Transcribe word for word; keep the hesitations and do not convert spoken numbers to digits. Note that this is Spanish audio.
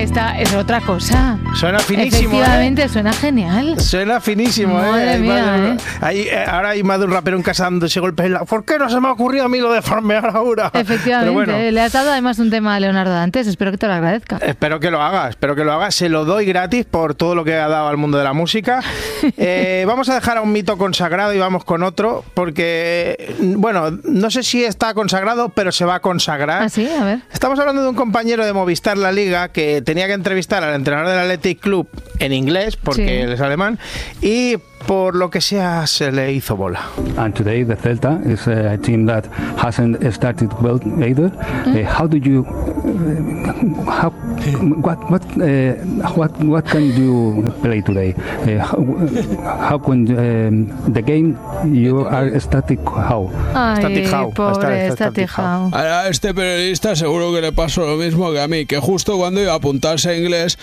esta es otra cosa. Suena finísimo. Efectivamente, ¿eh? suena genial. Suena finísimo, Madre ¿eh? mía, de, ¿eh? Hay, eh, ahora hay más de un rapero en casa dándose golpes en la... ¿Por qué no se me ha ocurrido a mí lo de farmear ahora? Efectivamente. Bueno, Le has dado además un tema a Leonardo antes. Espero que te lo agradezca. Espero que lo haga, espero que lo haga. Se lo doy gratis por todo lo que ha dado al mundo de la música. Eh, vamos a dejar a un mito consagrado y vamos con otro, porque, bueno, no sé si está consagrado, pero se va a consagrar. ¿Ah, sí? A ver. Estamos hablando de un compañero de Movistar La Liga que tenía que entrevistar al entrenador del Athletic Club en inglés, porque Sí. él es alemán, y por lo que sea se le hizo bola. And today the Celta is a team that hasn't started well either. Mm. Uh, how do you, uh, how, what, what, uh, what, what can you play today? Uh, how, how can um, the game you are static? How? Ay, Static How. pobre Está- está Static Static How. A este periodista seguro que le pasó lo mismo que a mí, que justo cuando iba a apuntarse a inglés